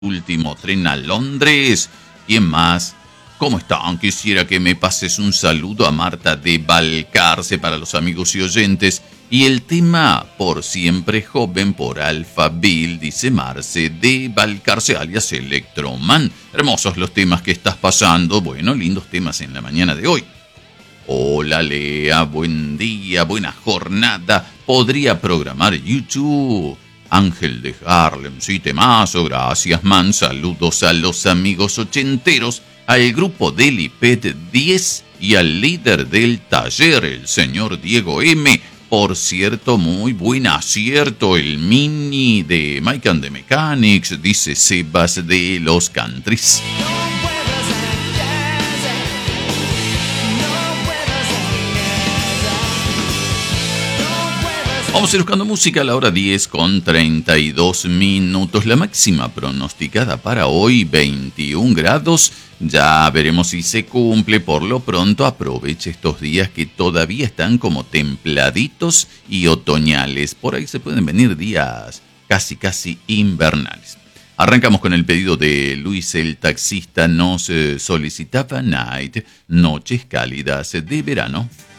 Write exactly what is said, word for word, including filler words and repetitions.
último tren a Londres. ¿Quién más? ¿Cómo están? Quisiera que me pases un saludo a Marta de Balcarce para los amigos y oyentes. Y el tema Por Siempre Joven por Alphaville, dice Marce de Balcarce, alias Electroman. Hermosos los temas que estás pasando. Bueno, lindos temas en la mañana de hoy. Hola Lea, buen día, buena jornada. ¿Podría programar YouTube? Ángel de Harlem, sí, temazo, gracias man. Saludos a los amigos ochenteros, al grupo del I P E T diez y al líder del taller, el señor Diego M. Por cierto, muy buen acierto el mini de Mike and the Mechanics, dice Sebas de los Countries. Vamos a ir buscando música a la hora diez con treinta y dos minutos. La máxima pronosticada para hoy, veintiún grados. Ya veremos si se cumple. Por lo pronto, aproveche estos días que todavía están como templaditos y otoñales. Por ahí se pueden venir días casi, casi invernales. Arrancamos con el pedido de Luis el taxista. Nos solicitaba Night, noches cálidas de verano.